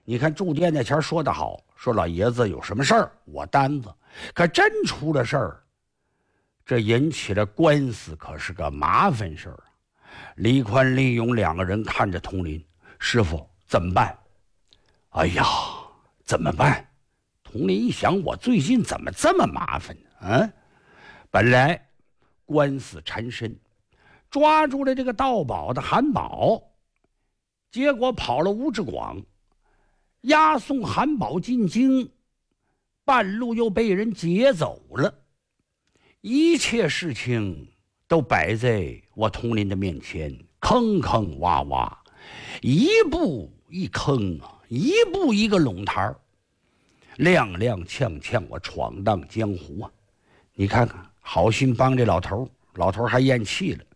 你看住店那前说得好，说老爷子有什么事儿我担子，可真出了事儿，这引起了官司，可是个麻烦事儿。李宽、李勇两个人看着佟林，师傅怎么办？哎呀，怎么办？佟林一想，我最近怎么这么麻烦呢？本来官司缠身，抓住了这个盗宝的韩宝，结果跑了吴志广，押送韩宝进京，半路又被人劫走了。一切事情都摆在我佟林的面前，坑坑洼洼，一步一坑啊，一步一个垄台，踉踉跄跄，我闯荡江湖啊！你看看，好心帮这老头，老头还咽气了。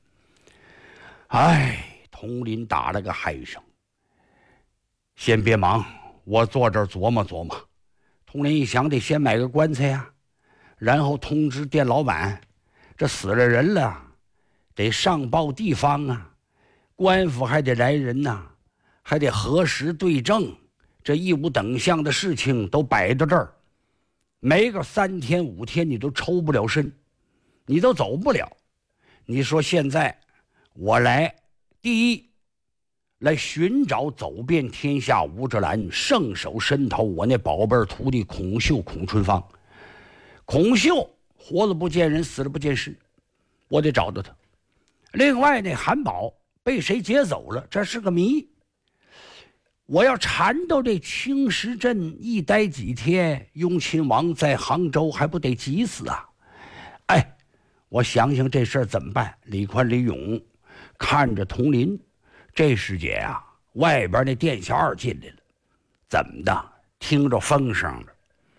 佟林打了个嗨声，先别忙，我坐这儿琢磨琢磨。佟林一想，得先买个棺材呀，然后通知店老板，这死了人了，得上报地方啊，官府还得来人呐，还得核实对证，这一五等项的事情都摆到这儿，没个3天5天你都抽不了身，你都走不了。你说现在我来，第一，来寻找走遍天下吴志兰，圣手伸头我那宝贝徒弟孔秀、孔春芳。孔秀活了不见人，死了不见尸，我得找到他。另外那韩宝被谁劫走了，这是个谜。我要缠到这青石镇一待几天，雍亲王在杭州还不得急死啊？我想想这事儿怎么办。李宽、李勇看着佟林，这时节啊，外边那店小二进来了，怎么的？听着风声了。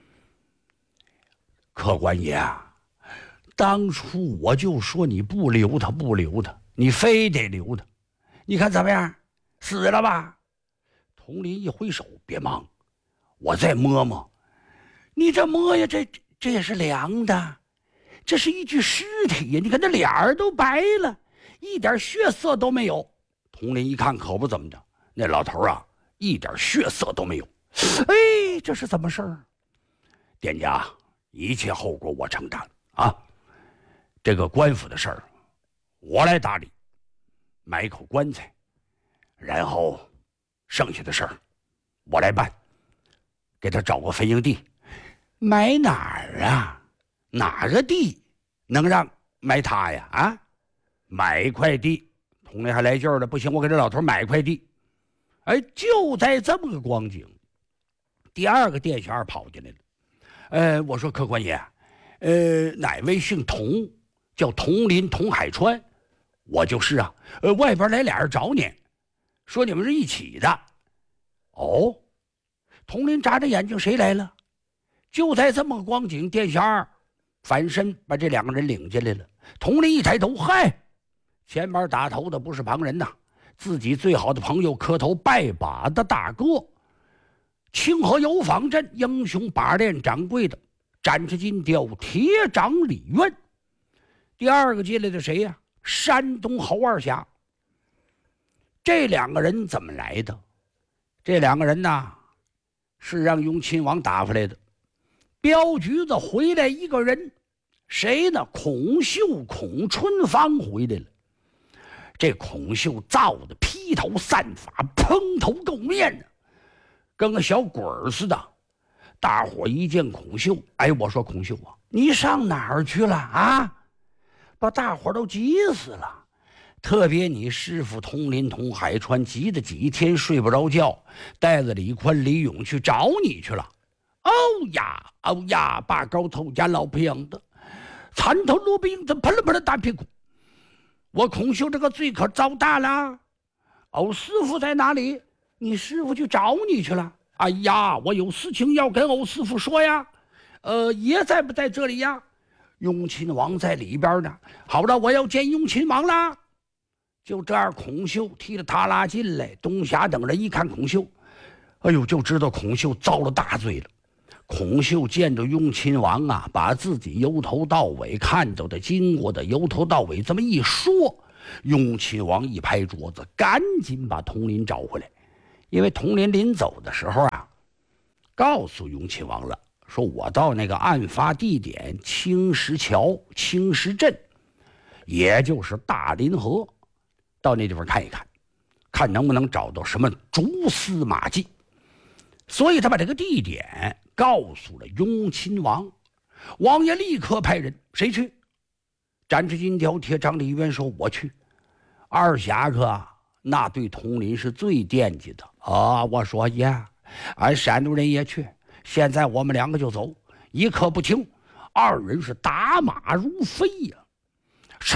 客官爷啊，当初我就说你不留他，你非得留他，你看怎么样？死了吧？佟林一挥手，别忙，我再摸摸。你这摸呀，这也是凉的，这是一具尸体呀！你看这脸儿都白了，一点血色都没有。佟林一看，可不怎么着，那老头啊，一点血色都没有。这是怎么事儿？店家，一切后果我承担啊！这个官府的事儿，我来打理，买一口棺材，然后剩下的事儿我来办，给他找个坟营地。买哪儿啊？哪个地能让埋他呀？买一块地。佟林还来劲儿了，不行，我给这老头买一块地。就在这么个光景，第二个店小二跑进来了。我说客官爷，哪位姓佟？叫佟林，佟海川。我就是啊。外边来俩人找你，说你们是一起的。哦，佟林眨着眼睛，谁来了？就在这么个光景，店小二反身把这两个人领进来了。佟林一抬头，前边打头的不是旁人呐，自己最好的朋友，磕头拜把的大哥，清河油坊镇英雄把练掌柜的展翅金雕铁掌李渊。第二个进来的谁呀？山东侯二侠。这两个人怎么来的？这两个人呢，是让雍亲王打发来的。镖局子回来一个人，谁呢？孔秀、孔春芳回来了。这孔秀造的披头散发，蓬头垢面的，跟个小鬼儿似的。大伙一见孔秀，我说孔秀啊，你上哪儿去了啊？把大伙都急死了。特别你师傅佟林、佟海川急得几天睡不着觉，带着李宽、李勇去找你去了。哦呀，把高头家老婆养的残头罗宾子喷了喷了大屁股。我孔秀这个罪可遭大了。偶师傅在哪里？你师傅去找你去了。我有事情要跟偶师傅说呀。爷在不在这里呀？雍亲王在里边呢。好了，我要见雍亲王啦。就这样，孔秀踢了他拉进来。东霞等人一看孔秀，就知道孔秀遭了大罪了。孔秀见着雍亲王啊，把自己由头到尾看到的经过的由头到尾这么一说，雍亲王一拍桌子，赶紧把佟林找回来。因为佟林临走的时候啊， 告诉雍亲王了，说我到那个案发地点青石桥、青石镇，也就是大林河，到那地方看一看，看能不能找到什么蛛丝马迹。所以他把这个地点告诉了雍亲王，王爷立刻派人，谁去？展翅金雕铁掌李渊说：“我去。”二侠客那对统领是最惦记的啊！我说爷，俺山东人也去，现在我们两个就走，一刻不停。二人是打马如飞呀，唰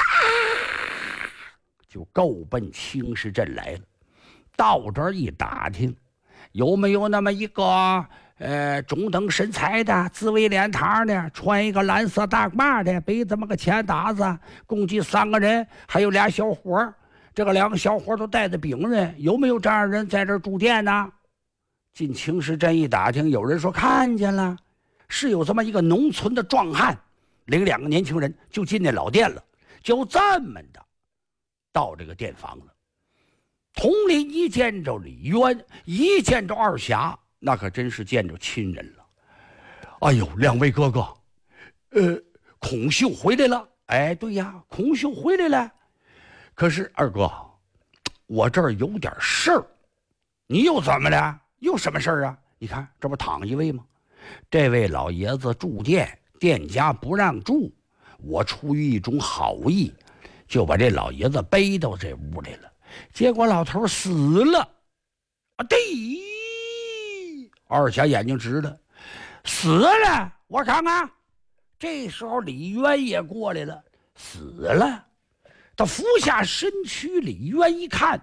就够奔青石镇来了。到这儿一打听，有没有那么一个中等身材的，紫薇脸膛的，穿一个蓝色大褂的，背这么个钱打子，共计3个人，还有俩小伙。这个2个小伙都带着兵刃，有没有这样人在这儿住店呢？进青石镇一打听，有人说看见了，是有这么一个农村的壮汉，领2个年轻人就进那老店了，就这么的到这个店房了。统领一见着李渊，一见着二侠，那可真是见着亲人了。哎呦，2位哥哥，孔秀回来了。哎，对呀，孔秀回来了。可是二哥，我这儿有点事儿。你又怎么了？有什么事儿啊？你看这不躺一位吗？这位老爷子住店，店家不让住，我出于一种好意，就把这老爷子背到这屋来了。结果老头死了。啊，对，二侠眼睛直了，死了。我看看，这时候李渊也过来了，死了。他俯下身躯，李渊一看，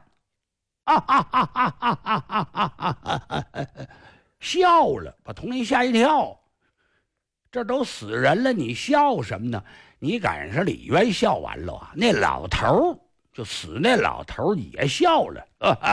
笑了，把统领吓一跳。这都死人了，你笑什么呢？你赶上李渊笑完了啊，那老头就死，那老头也笑了。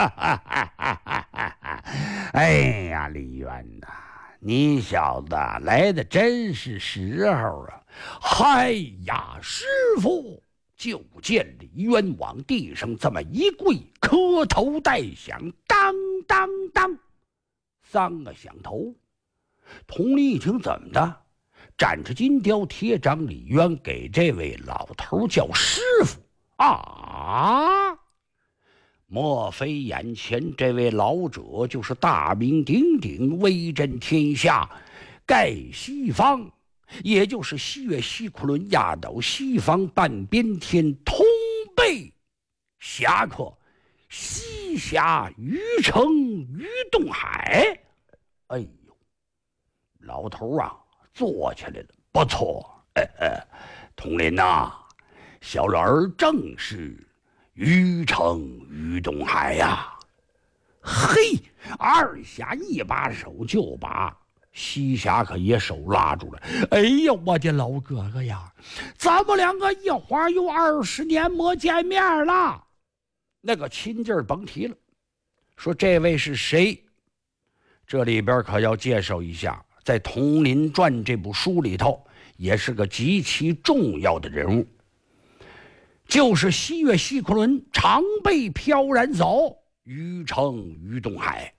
哎呀，李渊呐，你小子来的真是时候啊！嗨呀，师傅！就见李渊往地上这么一跪，磕头带响，当当当，3个响头。统领一听，怎么的？展翅金雕铁掌李渊给这位老头叫师傅啊？莫非眼前这位老者就是大名鼎鼎、威震天下、盖西方，也就是西岳西库伦压倒西方半边天通背侠客西侠于城于东海。哎呦，老头啊坐起来了，不错，统领呐，小老儿正是于城于东海呀。嘿，二侠一把手就把西侠可也手拉住了。哎呀，我的老哥哥呀，咱们2个一晃有20年没见面了。那个亲劲儿甭提了。说这位是谁？这里边可要介绍一下，在《统领传》这部书里头也是个极其重要的人物，就是西岳西库伦常被飘然走，于城于东海。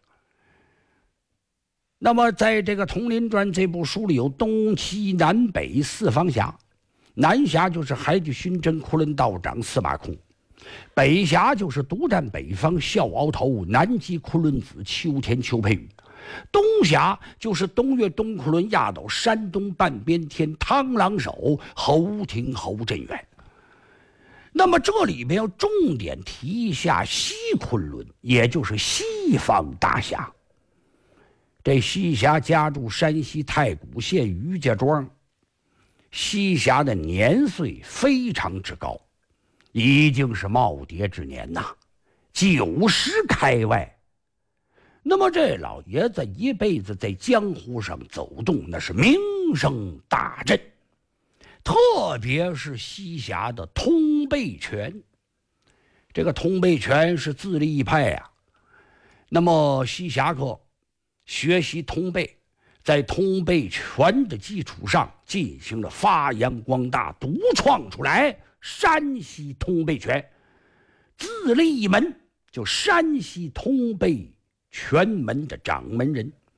那么在这个《统领传》这部书里有东西南北4方峡，南峡就是海底巡侦库伦道长司马空，北峡就是独占北方笑鳌头南极库伦子秋田邱佩宇，东峡就是东岳东库伦压倒山东半边天螳螂手侯廷侯振远。那么这里边要重点提一下西昆仑，也就是西方大峡。这西峡家住山西太谷县于家庄，西峡的年岁非常之高，已经是耄耋之年呐，90开外。那么这老爷子一辈子在江湖上走动，那是名声大振，特别是西峡的通背拳。这个通背拳是自立一派啊。那么西峡客学习通背，在通背拳的基础上进行了发扬光大，独创出来山西通背拳，自立一门，就山西通背拳门的掌门人。